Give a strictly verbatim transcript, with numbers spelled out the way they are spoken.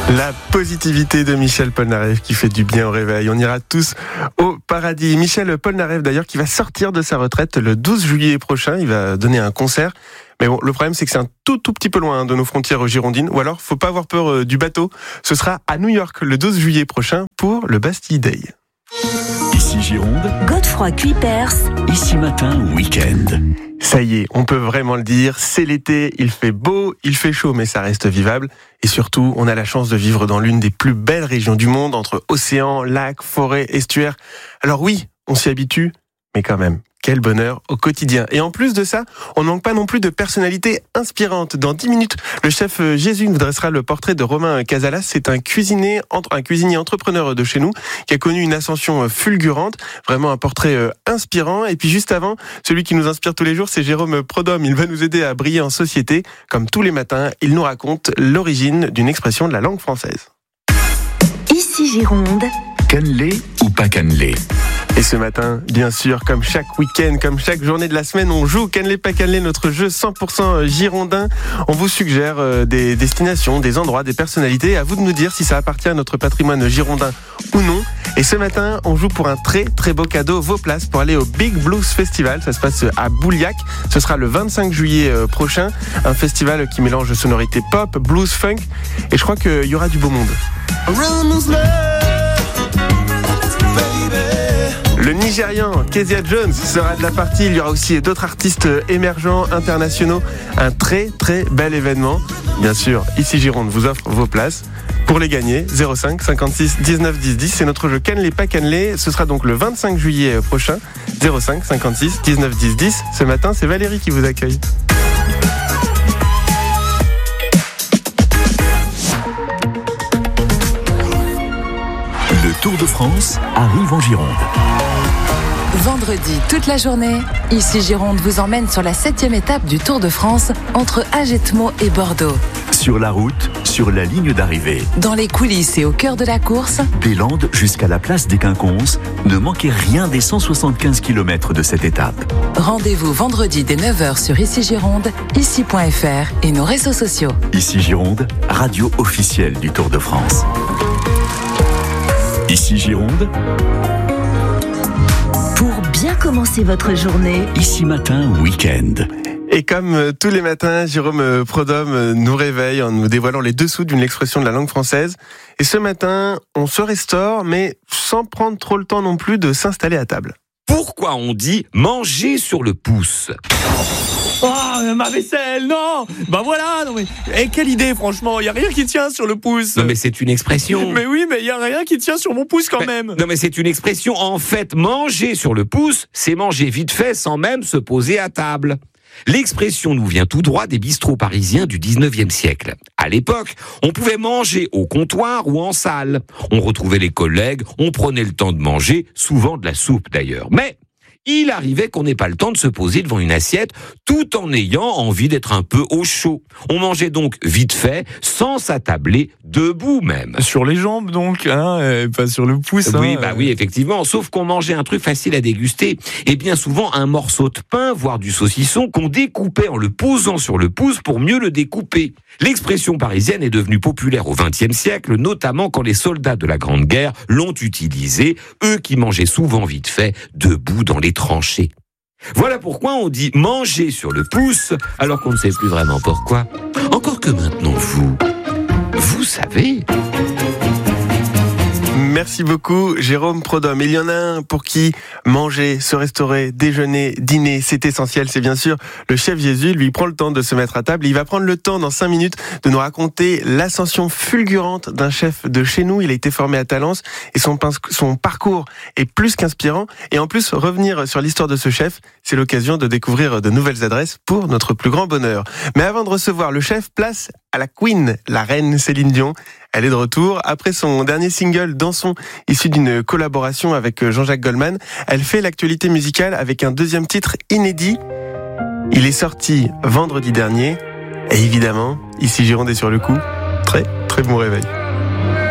La positivité de Michel Polnareff qui fait du bien au réveil. On ira tous au paradis. Michel Polnareff d'ailleurs qui va sortir de sa retraite le douze juillet prochain. Il va donner un concert. Mais bon, le problème c'est que c'est un tout tout petit peu loin de nos frontières girondines. Ou alors, faut pas avoir peur du bateau. Ce sera à New York le douze juillet prochain pour le Bastille Day. Ici Gironde, Godefroy Cuypers. Ici Matin Week-end. Ça y est, on peut vraiment le dire, c'est l'été, il fait beau, il fait chaud, mais ça reste vivable. Et surtout, on a la chance de vivre dans l'une des plus belles régions du monde, entre océans, lacs, forêts, estuaires. Alors oui, on s'y habitue, mais quand même, quel bonheur au quotidien. Et en plus de ça, on ne manque pas non plus de personnalités inspirantes. Dans dix minutes, le chef Jésus nous dressera le portrait de Romain Casalas. C'est un cuisinier, un cuisinier entrepreneur de chez nous qui a connu une ascension fulgurante. Vraiment un portrait inspirant. Et puis juste avant, celui qui nous inspire tous les jours, c'est Jérôme Prodhomme. Il va nous aider à briller en société. Comme tous les matins, il nous raconte l'origine d'une expression de la langue française. Ici Gironde. Cannelé ou pas cannelé? Et ce matin, bien sûr, comme chaque week-end, comme chaque journée de la semaine, on joue Cannelé pas cannelé, notre jeu cent pour cent girondin. On vous suggère des destinations, des endroits, des personnalités. À vous de nous dire si ça appartient à notre patrimoine girondin ou non. Et ce matin, on joue pour un très très beau cadeau, vos places pour aller au Big Blues Festival. Ça se passe à Bouliac. Ce sera le vingt-cinq juillet prochain. Un festival qui mélange sonorités pop, blues, funk. Et je crois qu'il y aura du beau monde. Le Nigérian Kezia Jones sera de la partie. Il y aura aussi d'autres artistes émergents, internationaux. Un très très bel événement. Bien sûr, ici Gironde vous offre vos places. Pour les gagner, zéro cinq cinquante-six dix-neuf dix dix. C'est notre jeu Cannelé pas cannelé. Ce sera donc le vingt-cinq juillet prochain. zéro cinq cinquante-six dix-neuf dix dix. Ce matin, c'est Valérie qui vous accueille. Le Tour de France arrive en Gironde. Vendredi, toute la journée, Ici Gironde vous emmène sur la septième étape du Tour de France entre Agetmo et Bordeaux. Sur la route, sur la ligne d'arrivée. Dans les coulisses et au cœur de la course. Des Landes jusqu'à la place des Quinconces, ne manquez rien des cent soixante-quinze kilomètres de cette étape. Rendez-vous vendredi dès neuf heures sur Ici Gironde, ici point f r et nos réseaux sociaux. Ici Gironde, radio officielle du Tour de France. Ici Gironde. Pour bien commencer votre journée. Ici Matin Week-end. Et comme tous les matins, Jérôme Prodhomme nous réveille en nous dévoilant les dessous d'une expression de la langue française. Et ce matin, on se restaure, mais sans prendre trop le temps non plus de s'installer à table. Pourquoi on dit manger sur le pouce ? Oh, ma vaisselle, non. Bah voilà, non mais... Eh, quelle idée, franchement, il y a rien qui tient sur le pouce. Non mais c'est une expression. Mais oui, mais il y a rien qui tient sur mon pouce quand mais, même. Non mais c'est une expression. En fait, manger sur le pouce, c'est manger vite fait sans même se poser à table. L'expression nous vient tout droit des bistrots parisiens du dix-neuvième siècle. À l'époque, on pouvait manger au comptoir ou en salle. On retrouvait les collègues, on prenait le temps de manger, souvent de la soupe d'ailleurs. Mais il arrivait qu'on n'ait pas le temps de se poser devant une assiette tout en ayant envie d'être un peu au chaud. On mangeait donc vite fait, sans s'attabler, debout même. Sur les jambes donc, hein, euh, pas sur le pouce. Oui, hein, bah euh... oui, effectivement. Sauf qu'on mangeait un truc facile à déguster et bien souvent un morceau de pain, voire du saucisson qu'on découpait en le posant sur le pouce pour mieux le découper. L'expression parisienne est devenue populaire au vingtième siècle, notamment quand les soldats de la Grande Guerre l'ont utilisée, eux qui mangeaient souvent vite fait, debout dans les tranchées. Voilà pourquoi on dit manger sur le pouce, alors qu'on ne sait plus vraiment pourquoi. Encore que maintenant, vous, vous savez... Merci beaucoup, Jérôme Prodhomme. Il y en a un pour qui manger, se restaurer, déjeuner, dîner, c'est essentiel. C'est bien sûr le chef Jésus. Lui, il prend le temps de se mettre à table. Il va prendre le temps, dans cinq minutes, de nous raconter l'ascension fulgurante d'un chef de chez nous. Il a été formé à Talence et son, son parcours est plus qu'inspirant. Et en plus, revenir sur l'histoire de ce chef, c'est l'occasion de découvrir de nouvelles adresses pour notre plus grand bonheur. Mais avant de recevoir le chef, place à la Queen, la reine Céline Dion. Elle est de retour. Après son dernier single, Dansons, issu d'une collaboration avec Jean-Jacques Goldman, elle fait l'actualité musicale avec un deuxième titre inédit. Il est sorti vendredi dernier. Et évidemment, ici Gironde est sur le coup. Très, très bon réveil.